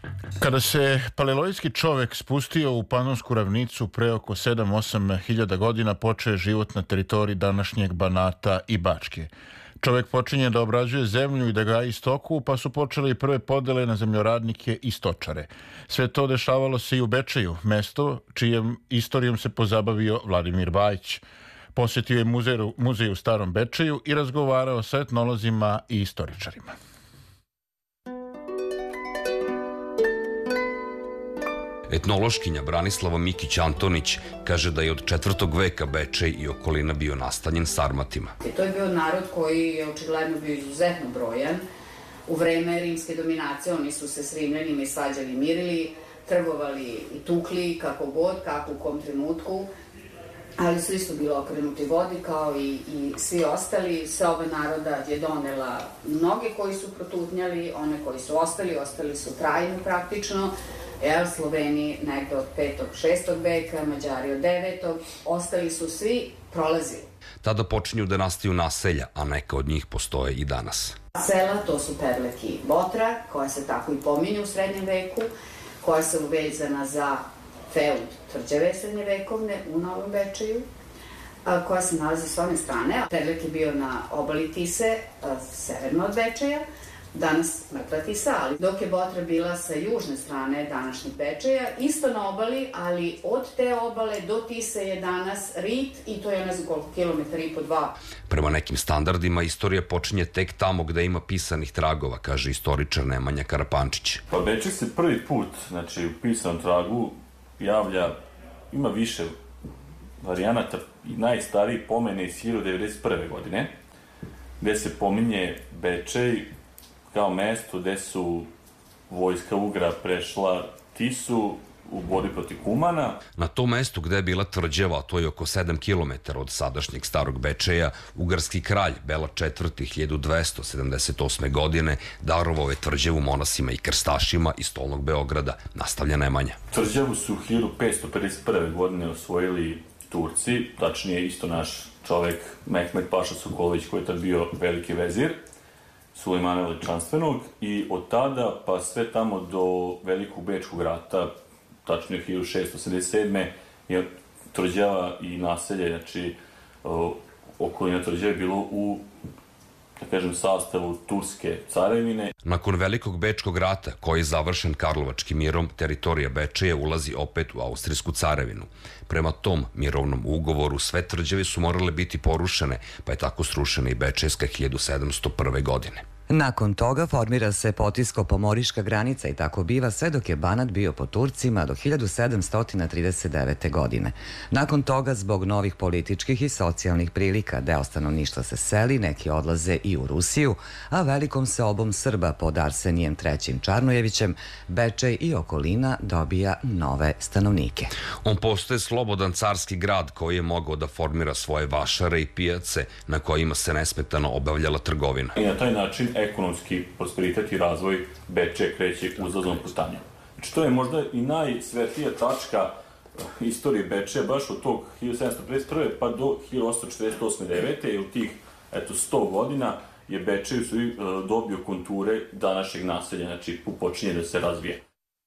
Kada se paleolitski čovek spustio u Panonsku ravnicu pre oko 7-8 hiljada godina, počeo je život na teritoriji današnjeg Banata i Bačke. Čovek počinje da obrađuje zemlju i da gaji stoku, pa su počele i prve podele na zemljoradnike i stočare. Sve to dešavalo se i u Bečeju, mesto čijom istorijom se pozabavio Vladimir Bajić. Posjetio je muzej u Starom Bečeju i razgovarao sa etnolozima i istoričarima. Etnološkinja Branislava Mikić-Antonić kaže da je od 4. veka Bečej i okolina bio nastanjen Sarmatima. To je bio narod koji je očigledno bio izuzetno brojan. U vreme rimske dominacije oni su se s Rimljanima i svađali, mirili, trgovali i tukli kako god, kako u kom trenutku, ali su isto bili okrenuti vodi kao i svi ostali. Sa ove naroda je donela mnoge koji su protutnjali, one koji su ostali su trajno praktično. Sloveni negde od 5. 6. veka, Mađari od 9. Ostali su svi prolazili. Tada počinju da nastaju naselja, a neka od njih postoje i danas. Sela, to su Perlek i Botra, koja se tako i pominju u srednjem veku, koja su uvezana za feud tvrđave srednjevekovne u Novom Bečeju, koja se nalazi s one strane. Perlek je bio na obali Tise, severno od Bečeja, danas mrtva Tisa, ali dok je Botra bila sa južne strane današnjeg Bečeja, isto na obali, ali od te obale do Tise je danas rit i to je ne znam koliko, kilometar i po 2. Prema nekim standardima, istorija počinje tek tamo gde ima pisanih tragova, kaže istoričar Nemanja Karapančić. Pa Bečej se prvi put, znači u pisanom tragu javlja, ima više varijanata i najstariji pomene iz 1091. godine, gde se pominje Bečej kao mesto gde su vojska Ugra prešla Tisu u borbi protiv Kumana. Na tom mestu gde je bila tvrđava, a to je oko 7 km od sadašnjeg Starog Bečeja, ugarski kralj Bela IV. 1278. godine darovao je tvrđavu monasima i krstašima iz Stolnog Beograda, nastavlja Nemanja. Tvrđavu su 1551. godine osvojili Turci, tačnije isto naš čovek Mehmed Paša Sokolović, koji je tad bio veliki vezir Sulejmana Veličanstvenog, i od tada pa sve tamo do Velikog Bečkog rata, tačnije 1687. je tvrđava i naselje, znači okolina tvrđave bilo u, da kažem, sastavu Turske carevine. Nakon Velikog Bečkog rata, koji je završen Karlovačkim mirom, teritorija Bečeja ulazi opet u Austrijsku carevinu. Prema tom mirovnom ugovoru sve tvrđave su morale biti porušene, pa je tako srušena i Bečejska 1701. godine. Nakon toga formira se Potisko-Pomoriška granica i tako biva sve dok je Banat bio pod Turcima do 1739. godine. Nakon toga, zbog novih političkih i socijalnih prilika, deo stanovništva se seli, neki odlaze i u Rusiju, a velikom seobom Srba pod Arsenijem III. Čarnojevićem, Bečej i okolina dobija nove stanovnike. On postaje slobodan carski grad koji je mogao da formira svoje vašare i pijace na kojima se nesmetano obavljala trgovina. I na taj način ekonomski prosperitet i razvoj Bečeja kreće uzlaznom putanjom. Znači, to je možda i najsvetlija tačka istorije Bečeja, baš od tog 1751. pa do 1848-9. i u tih 100 godina je Bečej dobio konture današnjeg naselja, znači počinje da se razvije.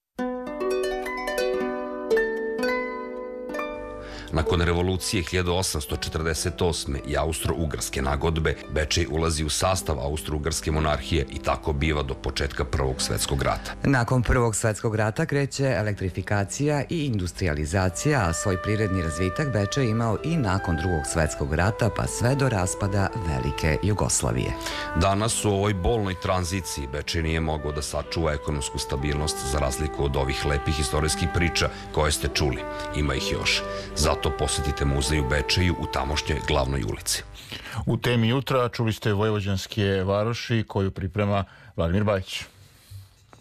Nakon revolucije 1848. i Austro-Ugarske nagodbe, Bečej ulazi u sastav Austro-Ugarske monarhije i tako biva do početka Prvog svetskog rata. Nakon Prvog svetskog rata kreće elektrifikacija i industrializacija, a svoj privredni razvitak Bečej imao i nakon Drugog svetskog rata, pa sve do raspada Velike Jugoslavije. Danas u ovoj bolnoj tranziciji Bečej nije mogao da sačuva ekonomsku stabilnost za razliku od ovih lepih istorijskih priča koje ste čuli. Ima ih još. Zato posjetite muzej u Bečeju u tamošnjoj glavnoj ulici. U temi jutra čuli ste vojvođanske varoši koju priprema Vladimir Bajić.